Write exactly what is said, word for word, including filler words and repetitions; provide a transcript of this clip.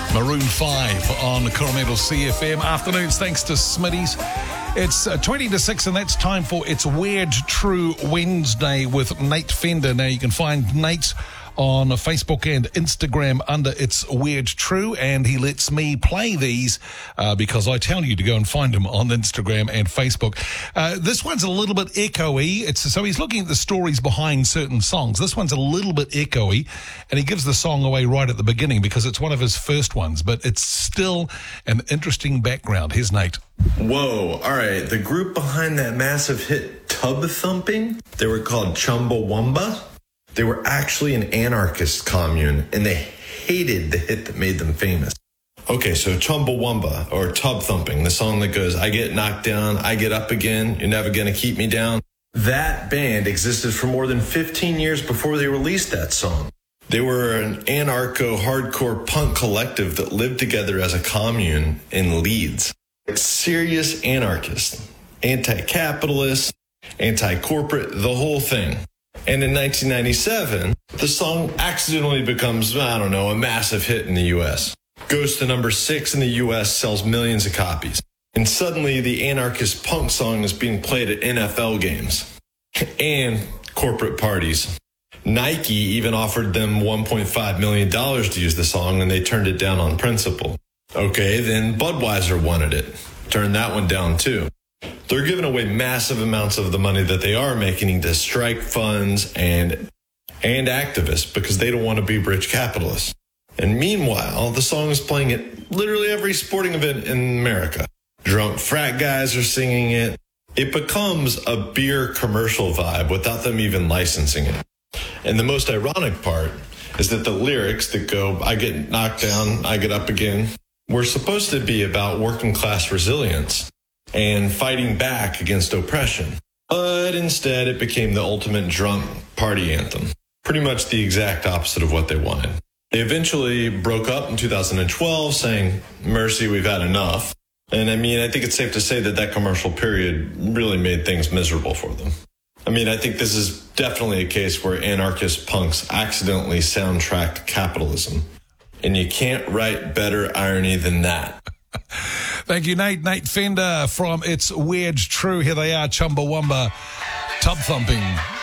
Maroon five on Coromandel C F M. Afternoons, thanks to Smitty's. It's uh, twenty to six, and that's time for It's Weird True Wednesday with Nate Fender. Now, you can find Nate on Facebook and Instagram under It's Weird True, and he lets me play these uh, because I tell you to go and find him on Instagram and Facebook. Uh, this one's a little bit echoey. It's so he's looking at the stories behind certain songs. This one's a little bit echoey, and he gives the song away right at the beginning because it's one of his first ones, but it's still an interesting background. Here's Nate. Whoa, all right. The group behind that massive hit Tub Thumping, they were called Chumbawamba. They were actually an anarchist commune, and they hated the hit that made them famous. Okay, so Chumbawamba, or Tub Thumping, the song that goes, I get knocked down, I get up again, you're never gonna keep me down. That band existed for more than fifteen years before they released that song. They were an anarcho-hardcore punk collective that lived together as a commune in Leeds. Serious anarchists, anti-capitalist, anti-corporate, the whole thing. And in nineteen ninety-seven, the song accidentally becomes, I don't know, a massive hit in the U S. Goes to number six in the U S, sells millions of copies. And suddenly, the anarchist punk song is being played at N F L games and corporate parties. Nike even offered them one point five million dollars to use the song, and they turned it down on principle. Okay, then Budweiser wanted it. Turned that one down too. They're giving away massive amounts of the money that they are making to strike funds and and activists because they don't want to be rich capitalists. And meanwhile, the song is playing at literally every sporting event in America. Drunk frat guys are singing it. It becomes a beer commercial vibe without them even licensing it. And the most ironic part is that the lyrics that go, I get knocked down, I get up again, were supposed to be about working class resilience and fighting back against oppression. But instead, it became the ultimate drunk party anthem. Pretty much the exact opposite of what they wanted. They eventually broke up in two thousand twelve, saying, mercy, we've had enough. And I mean, I think it's safe to say that that commercial period really made things miserable for them. I mean, I think this is definitely a case where anarchist punks accidentally soundtracked capitalism. And you can't write better irony than that. Thank you, Nate. Nate Fender from It's Weird True. Here they are, Chumbawamba, Tub Thumping.